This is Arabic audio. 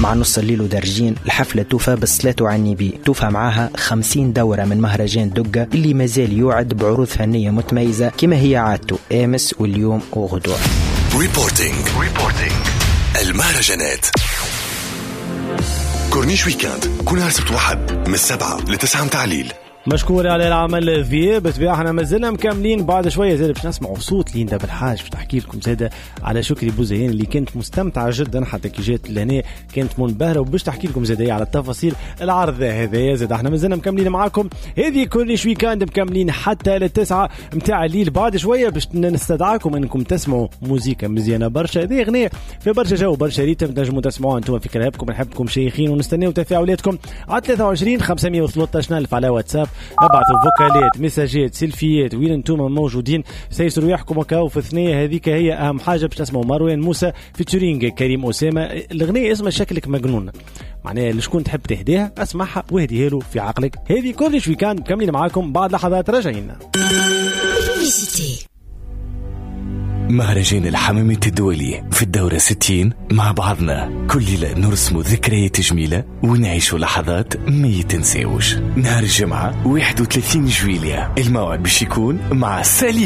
مع نص الليل ودرجين. الحفلة توفى بس لا تعني بي، توفى معاها 50 دورة من مهرجان دقة اللي مازال يوعد بعروض فنية متميزة كما هي عادته أمس واليوم وغدوة. ريبورتينج المهرجانات كورنيش ويكاند كل نهار سبت واحد من 7 ل 9 متاع الليل. مشكور على العمل ذي. بتبيع احنا مازلنا مكملين بعد شويه زاد باش نسمعوا صوت ليندا بالحاج باش تحكي لكم زاده على شكري بوزيان اللي كانت مستمتعه جدا حتى كي جات لهنا كانت منبهره وباش تحكي لكم زاده على التفاصيل العرض هذا. زاد احنا مازلنا مكملين معاكم هذه كل ويكاند مكملين حتى للتسعة متاع الليل. بعد شويه باش نستدعاكم انكم تسمعوا موسيقى مزيانه برشا. هذه اغنيه في برشا جو برشا ريتم تنجموا تسمعوها انتم في كلامكم. نحبكم شيخين ونستناو تفاعلاتكم على 23 513 ألف على واتساب. ابعثوا فوكالات مساجات سيلفيات وين انتم موجودين سيسروا يحكموا كاو في الثنيه. هذيك هي اهم حاجه باش تسمعوا مروان موسى في تورينج كريم اسامه. الاغنيه اسمها شكلك مجنون معناها اللي شكون تحب تهديها اسمعها واهديها له في عقلك. هذه كل شوي كان مكملين معاكم بعد لحظات راجعين. مهرجان الحمامة الدولي في الدورة 60 مع بعضنا كل ليلة نرسم ذكريات جميلة ونعيشوا لحظات ما يتنساوش. نهار الجمعة 31 جويلية الموعد باش يكون مع سالي